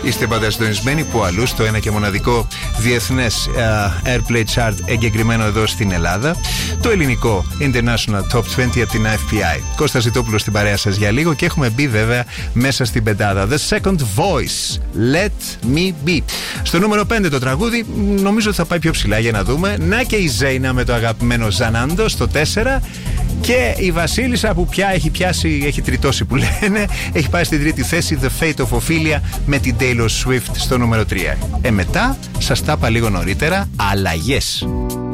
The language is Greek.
Είστε πάντα συντονισμένοι που αλλού στο ένα και μοναδικό διεθνές Airplay Chart εγκεκριμένο εδώ στην Ελλάδα. Το ελληνικό International Top 20 από την FPI. Κώστας Ζητόπουλος στην παρέα σας για λίγο και έχουμε μπει βέβαια μέσα στην πεντάδα. The Second Voice, Let Me Be. Στο νούμερο 5 το τραγούδι, νομίζω ότι θα πάει πιο ψηλά για να δούμε. Να και η Ζέινα με το αγαπημένο Ζανάντο στο 4. Και η Βασίλισσα που πια έχει πιάσει, έχει τριτώσει που λένε, έχει πάει στην τρίτη θέση, The Fate of Ophelia με την Taylor Swift στο νούμερο 3. Μετά, σας τα είπα λίγο νωρίτερα, αλλαγές.